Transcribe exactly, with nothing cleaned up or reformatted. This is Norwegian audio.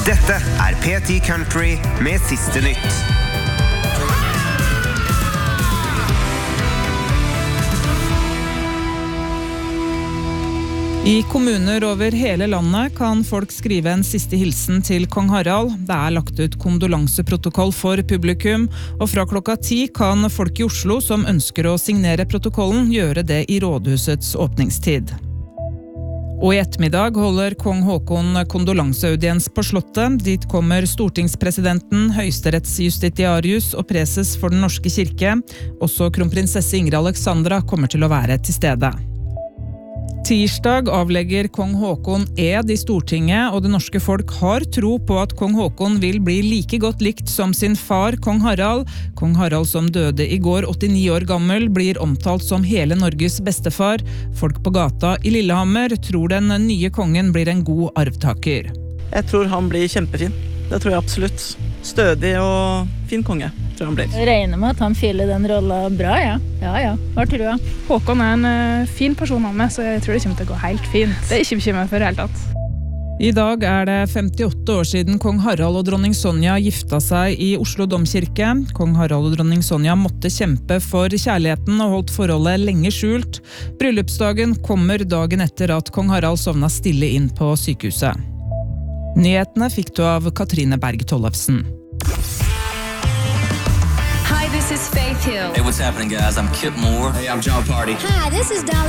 Dette er P ti Country med siste nytt. I kommuner over hele landet kan folk skrive en siste hilsen til kong Harald. Det er lagt ut kondolanseprotokoll for publikum, og fra klokka ti kan folk i Oslo som ønsker å signere protokollen gjøre det i rådhusets åpningstid. Og i ettermiddag holder kong Håkon kondolanseaudiens på slottet. Dit kommer stortingspresidenten, høyesterettsjustitiarius og preses for den norske kirke. Også kronprinsesse Ingrid Alexandra kommer til å være til stede. Tirsdag avlegger kong Håkon ed i Stortinget, og det norske folk har tro på at kong Håkon vil bli like godt likt som sin far, kong Harald. Kong Harald som døde i går, åttini år gammel, blir omtalt som hele Norges bestefar. Folk på gata i Lillehammer tror den nye kongen blir en god arvtaker. Jeg tror han blir kjempefin. Det tror jeg absolutt. Stødig og fin konge, tror jeg han blir. Jeg regner med at han fyller den rollen bra, ja. Ja, ja. Hva tror du? Håkon er en uh, fin person av meg, så jeg tror det kommer til å gå helt fint. Det er ikke bekymret for det hele tatt. I dag er det femtiåtte år siden kong Harald og dronning Sonja gifta seg i Oslo Domkirke. Kong Harald og dronning Sonja måtte kjempe for kjærligheten og holdt forholdet lenge skjult. Bryllupsdagen kommer dagen etter at kong Harald sovna stille inn på sykehuset. Nyhetene fikk du av Katrine Berg Tollefsen. Hi, this is Faith Hill. Hey, what's happening, guys? I'm Kip Moore. Hey, I'm John Party. Hi, this is Dolly